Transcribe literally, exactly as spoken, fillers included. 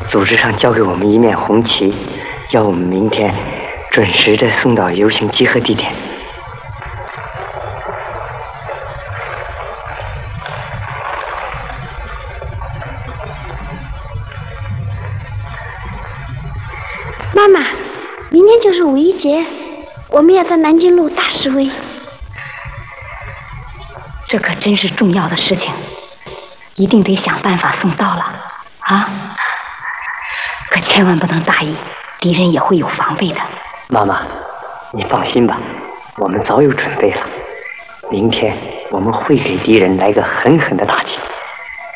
组织上交给我们一面红旗，要我们明天准时的送到游行集合地点。 妈妈，明天就是五一节，我们要在南京路大示威。 这可真是重要的事情，一定得想办法送到了啊！可千万不能大意，敌人也会有防备的。 妈妈，你放心吧，我们早有准备了。明天我们会给敌人来个狠狠的打击。